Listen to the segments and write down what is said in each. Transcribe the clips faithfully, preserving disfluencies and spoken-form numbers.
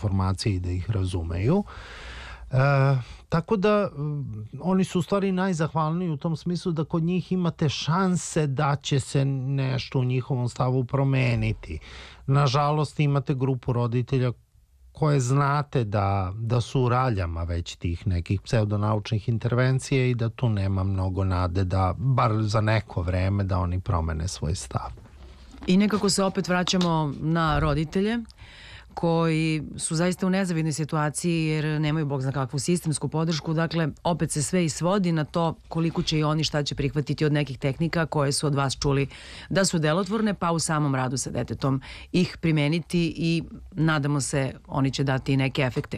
informacije i da ih razumeju. E, tako da oni su u stvari najzahvalniji u tom smislu da kod njih imate šanse da će se nešto u njihovom stavu promeniti. Nažalost, imate grupu roditelja koje znate da, da su u raljama već tih nekih pseudonaučnih intervencija i da tu nema mnogo nade da, bar za neko vreme, da oni promene svoj stav. I nekako se opet vraćamo na roditelje koji su zaista u nezavidnoj situaciji jer nemaju bog zna kakvu sistemsku podršku. Dakle, opet se sve i svodi na to koliko će i oni šta će prihvatiti od nekih tehnika koje su od vas čuli da su delotvorne, pa u samom radu sa detetom ih primeniti i nadamo se oni će dati i neke efekte.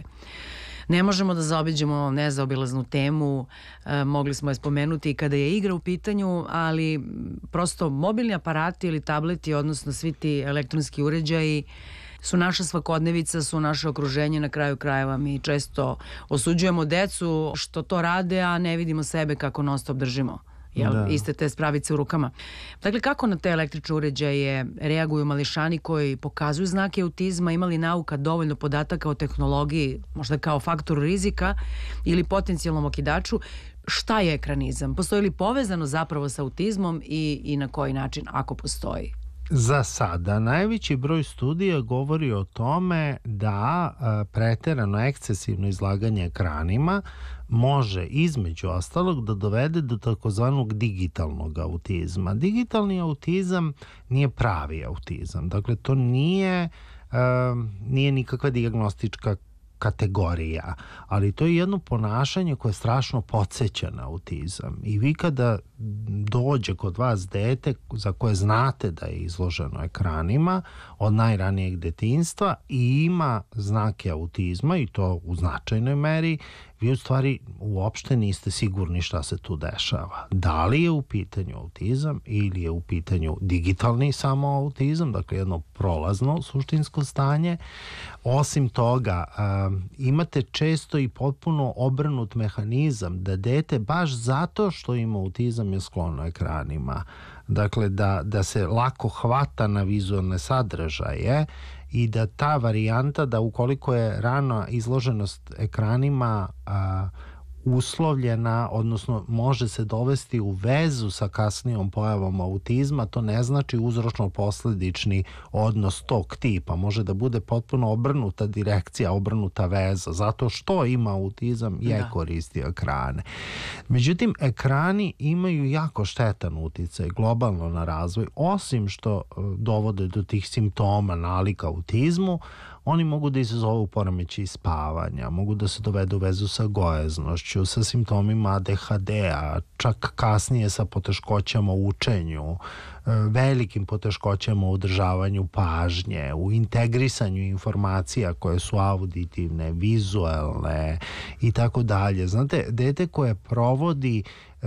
Ne možemo da zaobiđemo nezaobilaznu temu, e, mogli smo je spomenuti i kada je igra u pitanju, ali prosto mobilni aparati ili tableti, odnosno svi ti elektronski uređaji su naša svakodnevica, su naše okruženje, na kraju krajeva mi često osuđujemo decu što to rade, a ne vidimo sebe kako non stop držimo. Jel, da. Iste te spravice u rukama. Dakle, kako na te električne uređaje reaguju mališani koji pokazuju znake autizma, imali nauka dovoljno podataka o tehnologiji, možda kao faktoru rizika ili potencijalnom okidaču, šta je ekranizam? Postoji li povezano zapravo sa autizmom i, i na koji način, ako postoji? Za sada najveći broj studija govori o tome da a, preterano ekscesivno izlaganje ekranima može između ostalog da dovede do takozvanog digitalnog autizma. Digitalni autizam nije pravi autizam. Dakle, to nije, a, nije nikakva dijagnostička kategorija, ali to je jedno ponašanje koje strašno podsjeća na autizam. I vi kada dođe kod vas dete za koje znate da je izloženo ekranima od najranijeg detinjstva i ima znake autizma i to u značajnoj meri, vi u stvari uopšte niste sigurni šta se tu dešava. Da li je u pitanju autizam ili je u pitanju digitalni samo autizam, dakle jedno prolazno suštinsko stanje. Osim toga, um, imate često i potpuno obrnut mehanizam da dete baš zato što ima autizam je sklono ekranima. Dakle, da, da se lako hvata na vizualne sadržaje i da ta varijanta da ukoliko je rana izloženost ekranima a, uslovljena, odnosno može se dovesti u vezu sa kasnijom pojavom autizma, to ne znači uzročno-posledični odnos tog tipa. Može da bude potpuno obrnuta direkcija, obrnuta veza, zato što ima autizam je da. koristio ekrane. Međutim, ekrani imaju jako štetan uticaj globalno na razvoj, osim što dovode do tih simptoma nalika autizmu, oni mogu da izazovu poremećaj spavanja, mogu da se dovedu u vezu sa gojaznošću, sa simptomima A D H D-a, čak kasnije sa poteškoćama u učenju, velikim poteškoćama u održavanju pažnje, u integrisanju informacija koje su auditivne, vizuelne i tako dalje. Znate, dete koje provodi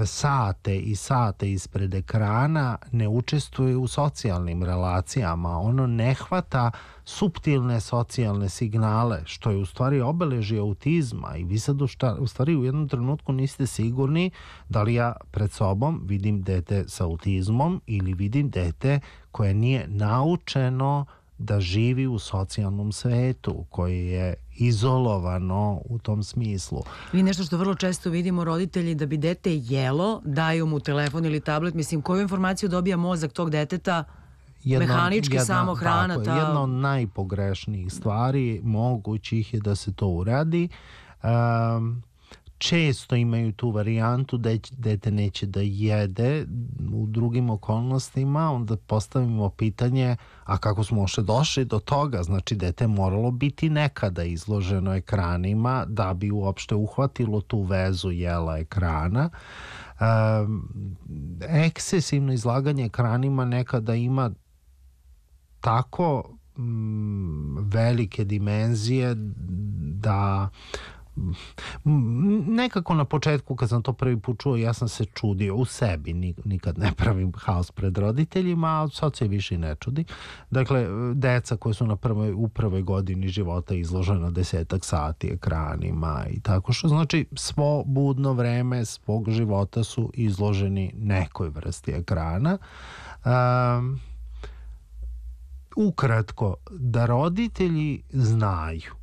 sate i sate ispred ekrana ne učestvuje u socijalnim relacijama, ono ne hvata suptilne socijalne signale, što je u stvari obeležje autizma i vi sad u, šta, u stvari u jednom trenutku niste sigurni da li ja pred sobom vidim dete sa autizmom ili vidim dete koje nije naučeno da živi u socijalnom svetu, koji je izolovano u tom smislu. Vi nešto što vrlo često vidimo, roditelji da bi dete jelo, daju mu telefon ili tablet, mislim, koju informaciju dobija mozak tog deteta? Jedno, mehanički jedna, samo hrana. Tako, ta... Jedna od najpogrešnijih stvari mogućih je da se to uradi. Um, često imaju tu varijantu da dete neće da jede u drugim okolnostima, onda postavimo pitanje, a kako smo ošte došli do toga? Znači, dete moralo biti nekada izloženo ekranima da bi uopšte uhvatilo tu vezu jela ekrana. Um, ekscesivno izlaganje ekranima nekada ima tako mm, velike dimenzije da nekako na početku kad sam to prvi put čuo ja sam se čudio u sebi, nikad ne pravim haos pred roditeljima, a sad se više ne čudi. Dakle, deca koje su na prvoj, u prvoj godini života izložena desetak sati ekranima i tako što znači svo budno vreme svog života su izloženi nekoj vrsti ekrana. Um, ukratko, da roditelji znaju